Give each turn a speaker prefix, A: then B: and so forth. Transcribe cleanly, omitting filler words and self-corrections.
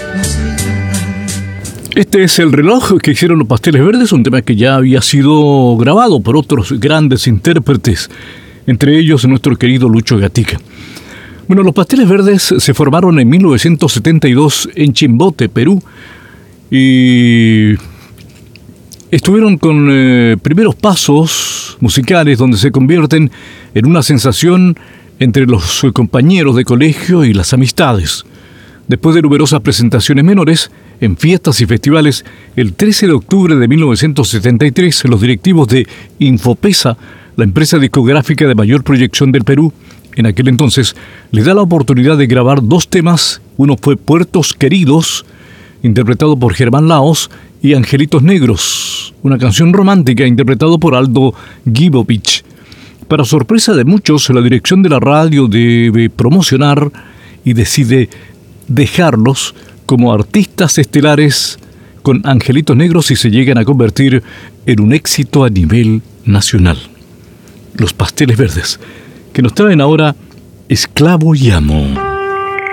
A: Este es el reloj que hicieron los Pasteles Verdes, un tema que ya había sido grabado por otros grandes intérpretes, entre ellos nuestro querido Lucho Gatica. Bueno, los Pasteles Verdes se formaron en 1972 en Chimbote, Perú, y estuvieron con primeros pasos musicales donde se convierten en una sensación entre los compañeros de colegio y las amistades. Después de numerosas presentaciones menores en fiestas y festivales, el 13 de octubre de 1973, los directivos de Infopesa, la empresa discográfica de mayor proyección del Perú, en aquel entonces, les da la oportunidad de grabar dos temas. Uno fue Puertos Queridos, interpretado por Germán Laos, y Angelitos Negros, una canción romántica interpretado por Aldo Gibovich. Para sorpresa de muchos, la dirección de la radio debe promocionar y decide dejarlos como artistas estelares con Angelitos Negros y se llegan a convertir en un éxito a nivel nacional. Los Pasteles Verdes, que nos traen ahora Esclavo y Amo.